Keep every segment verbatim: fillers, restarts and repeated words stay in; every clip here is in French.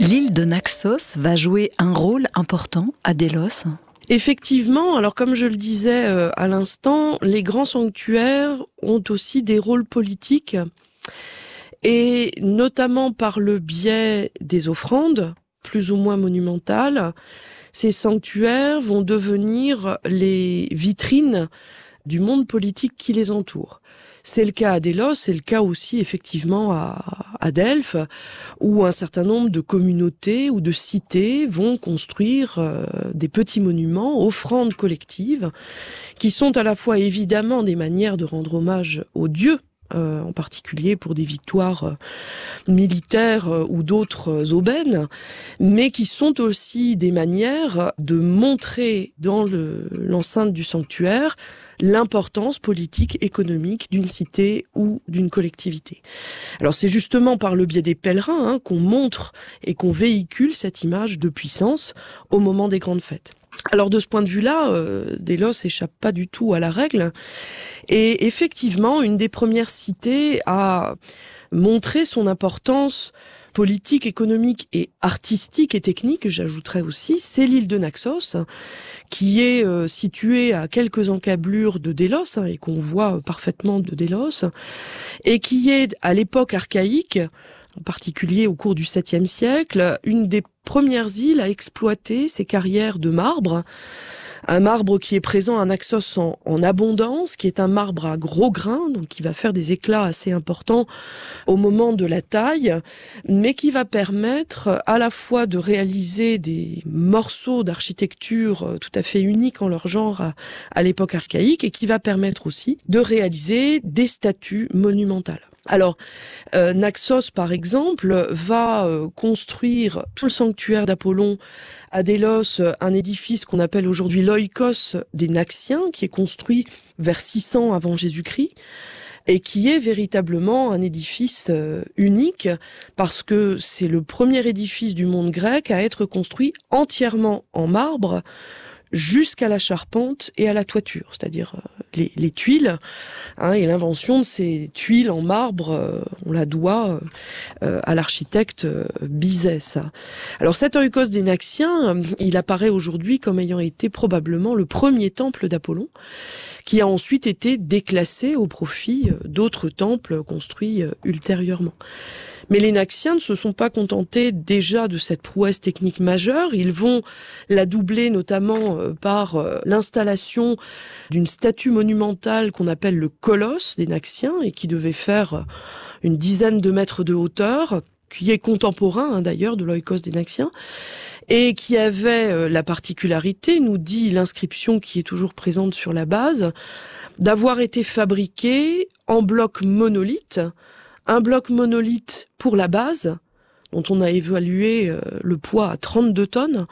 L'île de Naxos va jouer un rôle important à Délos ? Effectivement, alors comme je le disais euh, à l'instant, les grands sanctuaires ont aussi des rôles politiques, et notamment par le biais des offrandes, plus ou moins monumentales, ces sanctuaires vont devenir les vitrines du monde politique qui les entoure. C'est le cas à Délos, c'est le cas aussi effectivement à, à Delphes, où un certain nombre de communautés ou de cités vont construire euh, des petits monuments, offrandes collectives, qui sont à la fois évidemment des manières de rendre hommage aux dieux, euh, en particulier pour des victoires euh, militaires euh, ou d'autres euh, aubaines, mais qui sont aussi des manières de montrer dans le, l'enceinte du sanctuaire l'importance politique, économique d'une cité ou d'une collectivité. Alors c'est justement par le biais des pèlerins hein, qu'on montre et qu'on véhicule cette image de puissance au moment des grandes fêtes. Alors de ce point de vue-là, euh, Délos échappe pas du tout à la règle. Et effectivement, une des premières cités à montrer son importance politique, économique et artistique et technique, j'ajouterais aussi, c'est l'île de Naxos, qui est euh, située à quelques encablures de Délos, hein, et qu'on voit parfaitement de Délos, et qui est, à l'époque archaïque, en particulier au cours du septième siècle, une des premières îles à exploiter ces carrières de marbre. Un marbre qui est présent à Naxos en, en abondance, qui est un marbre à gros grains, donc qui va faire des éclats assez importants au moment de la taille, mais qui va permettre à la fois de réaliser des morceaux d'architecture tout à fait uniques en leur genre à, à l'époque archaïque, et qui va permettre aussi de réaliser des statues monumentales. Alors, euh, Naxos, par exemple, va euh, construire tout le sanctuaire d'Apollon à Délos, un édifice qu'on appelle aujourd'hui l'Oikos des Naxiens, qui est construit vers six cents avant Jésus-Christ, et qui est véritablement un édifice euh, unique, parce que c'est le premier édifice du monde grec à être construit entièrement en marbre, jusqu'à la charpente et à la toiture, c'est-à-dire euh, les, les tuiles, hein, et l'invention de ces tuiles en marbre, euh, on la doit euh, à l'architecte euh, Bizet, ça. Alors cet Oikos des Naxiens, euh, il apparaît aujourd'hui comme ayant été probablement le premier temple d'Apollon, qui a ensuite été déclassé au profit d'autres temples construits euh, ultérieurement. Mais les Naxiens ne se sont pas contentés déjà de cette prouesse technique majeure. Ils vont la doubler notamment par l'installation d'une statue monumentale qu'on appelle le Colosse des Naxiens, et qui devait faire une dizaine de mètres de hauteur, qui est contemporain hein, d'ailleurs de l'Oikos des Naxiens, et qui avait la particularité, nous dit l'inscription qui est toujours présente sur la base, d'avoir été fabriqué en bloc monolithe. Un bloc monolithe pour la base, dont on a évalué euh, le poids à trente-deux tonnes,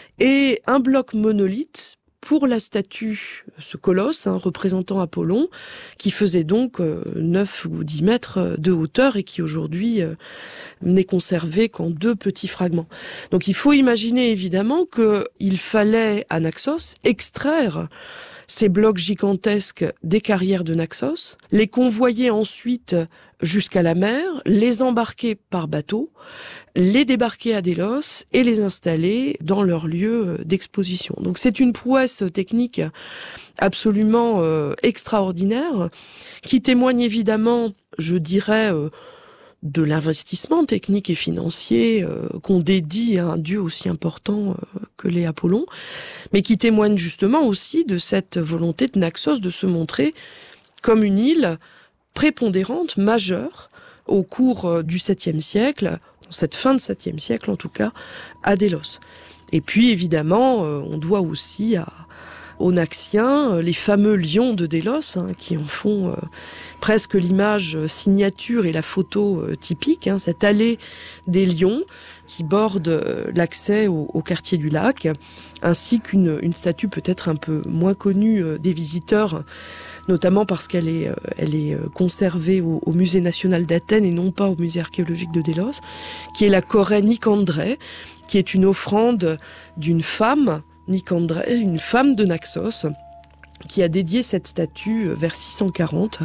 et un bloc monolithe pour la statue, ce colosse hein, représentant Apollon, qui faisait donc euh, neuf ou dix mètres de hauteur et qui aujourd'hui euh, n'est conservé qu'en deux petits fragments. Donc il faut imaginer évidemment qu'il fallait à Naxos extraire ces blocs gigantesques des carrières de Naxos, les convoyer ensuite jusqu'à la mer, les embarquer par bateau, les débarquer à Délos et les installer dans leur lieu d'exposition. Donc c'est une prouesse technique absolument euh, extraordinaire qui témoigne évidemment, je dirais, euh, de l'investissement technique et financier euh, qu'on dédie à un dieu aussi important euh, que l'est Apollon, mais qui témoigne justement aussi de cette volonté de Naxos de se montrer comme une île prépondérante, majeure, au cours du septième siècle, cette fin de septième siècle en tout cas, à Délos. Et puis évidemment, euh, on doit aussi à, aux Naxiens les fameux lions de Délos, hein, qui en font euh, presque l'image signature et la photo euh, typique, hein, cette allée des lions qui borde euh, l'accès au, au quartier du lac, ainsi qu'une une statue peut-être un peu moins connue euh, des visiteurs, notamment parce qu'elle est, euh, elle est conservée au, au Musée national d'Athènes et non pas au Musée archéologique de Délos, qui est la Corée Nicandrée, qui est une offrande d'une femme, Nicandrée, une femme de Naxos, qui a dédié cette statue vers six cent quarante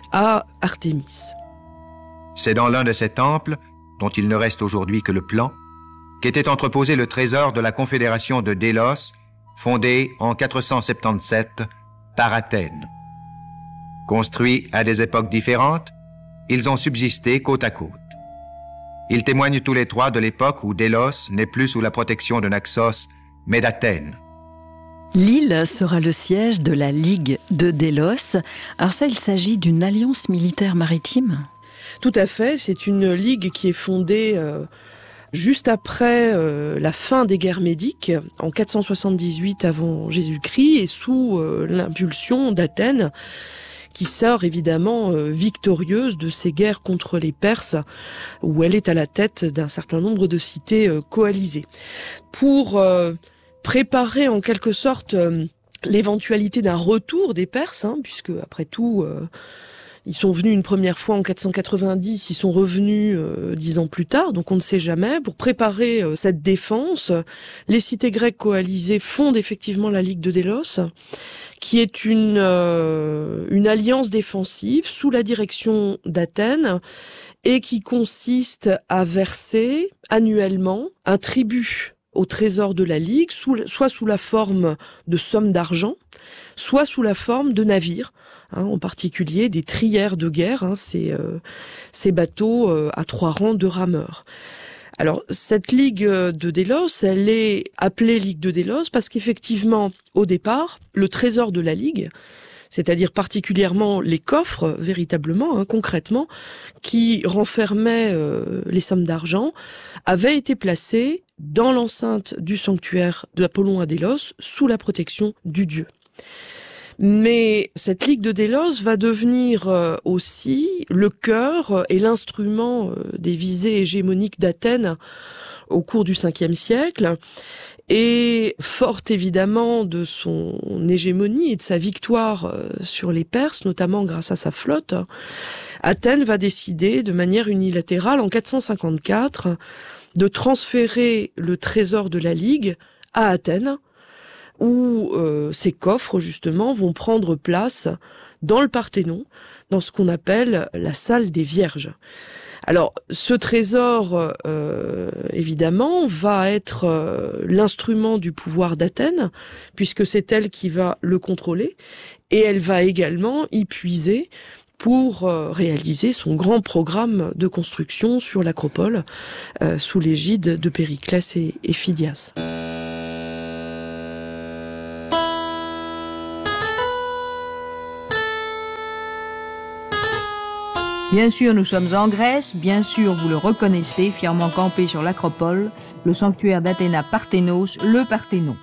à Artémis. C'est dans l'un de ces temples, dont il ne reste aujourd'hui que le plan, qu'était entreposé le trésor de la confédération de Délos, fondée en quatre cent soixante-dix-sept par Athènes. Construits à des époques différentes, ils ont subsisté côte à côte. Ils témoignent tous les trois de l'époque où Délos n'est plus sous la protection de Naxos, mais d'Athènes. L'île sera le siège de la Ligue de Délos. Alors ça, il s'agit d'une alliance militaire maritime ? Tout à fait, c'est une ligue qui est fondée euh, juste après euh, la fin des guerres médiques, en quatre cent soixante-dix-huit avant Jésus-Christ, et sous euh, l'impulsion d'Athènes, qui sort évidemment euh, victorieuse de ces guerres contre les Perses, où elle est à la tête d'un certain nombre de cités euh, coalisées. Pour euh, préparer en quelque sorte euh, l'éventualité d'un retour des Perses, hein, puisque après tout... Euh, Ils sont venus une première fois en quatre cent quatre-vingt-dix, ils sont revenus euh, dix ans plus tard, donc on ne sait jamais. Pour préparer euh, cette défense, les cités grecques coalisées fondent effectivement la Ligue de Délos, qui est une, euh, une alliance défensive sous la direction d'Athènes et qui consiste à verser annuellement un tribut au trésor de la Ligue, sous, soit sous la forme de sommes d'argent, soit sous la forme de navires, hein, en particulier des trières de guerre, hein, ces, euh, ces bateaux euh, à trois rangs de rameurs. Alors, cette Ligue de Délos, elle est appelée Ligue de Délos parce qu'effectivement, au départ, le trésor de la Ligue, c'est-à-dire particulièrement les coffres, véritablement, hein, concrètement, qui renfermaient euh, les sommes d'argent, avaient été placés dans l'enceinte du sanctuaire d'Apollon à Délos, sous la protection du dieu. Mais cette Ligue de Délos va devenir euh, aussi le cœur et l'instrument euh, des visées hégémoniques d'Athènes au cours du cinquième siècle. Et forte évidemment de son hégémonie et de sa victoire euh, sur les Perses, notamment grâce à sa flotte, Athènes va décider de manière unilatérale en quatre cent cinquante-quatre de transférer le trésor de la Ligue à Athènes, où euh, ces coffres, justement, vont prendre place dans le Parthénon, dans ce qu'on appelle la salle des Vierges. Alors, ce trésor, euh, évidemment, va être euh, l'instrument du pouvoir d'Athènes, puisque c'est elle qui va le contrôler, et elle va également y puiser pour euh, réaliser son grand programme de construction sur l'acropole, euh, sous l'égide de Périclès et, et Phidias. Bien sûr, nous sommes en Grèce, bien sûr, vous le reconnaissez, fièrement campé sur l'acropole, le sanctuaire d'Athéna Parthénos, le Parthénon.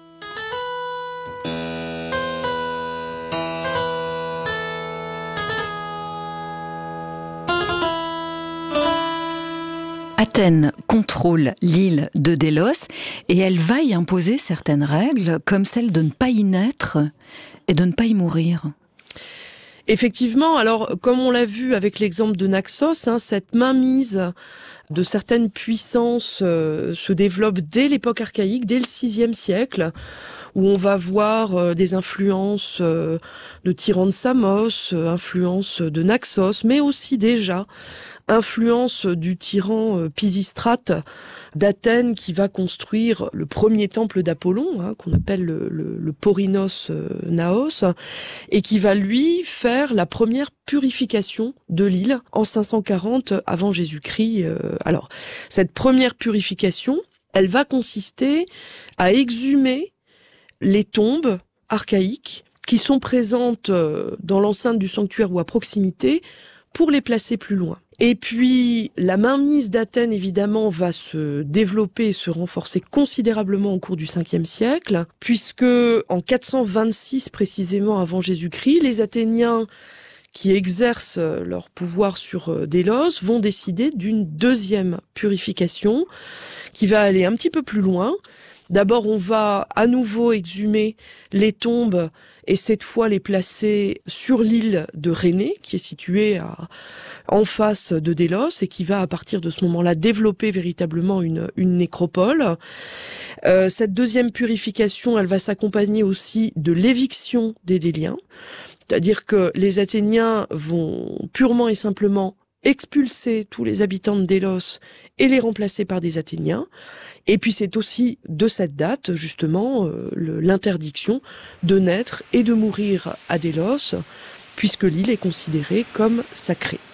Athènes contrôle l'île de Délos et elle va y imposer certaines règles, comme celle de ne pas y naître et de ne pas y mourir. Effectivement, alors comme on l'a vu avec l'exemple de Naxos, hein, cette mainmise de certaines puissances euh, se développe dès l'époque archaïque, dès le sixième siècle, où on va voir euh, des influences euh, de tyrans de Samos, euh, influences de Naxos, mais aussi déjà influence du tyran euh, Pisistrate d'Athènes qui va construire le premier temple d'Apollon, hein, qu'on appelle le, le, le Porinos euh, Naos, et qui va lui faire la première purification de l'île en cinq cent quarante avant Jésus-Christ. Euh, alors, cette première purification, elle va consister à exhumer les tombes archaïques qui sont présentes euh, dans l'enceinte du sanctuaire ou à proximité pour les placer plus loin. Et puis, la mainmise d'Athènes, évidemment, va se développer et se renforcer considérablement au cours du cinquième siècle, puisque en quatre cent vingt-six, précisément avant Jésus-Christ, les Athéniens qui exercent leur pouvoir sur Délos vont décider d'une deuxième purification qui va aller un petit peu plus loin. D'abord, on va à nouveau exhumer les tombes et cette fois les placer sur l'île de Rhénée, qui est située à, en face de Délos et qui va à partir de ce moment-là développer véritablement une, une nécropole. Euh, cette deuxième purification, elle va s'accompagner aussi de l'éviction des Déliens, c'est-à-dire que les Athéniens vont purement et simplement expulser tous les habitants de Délos et les remplacer par des Athéniens. Et puis c'est aussi de cette date, justement, euh, le, l'interdiction de naître et de mourir à Délos, puisque l'île est considérée comme sacrée.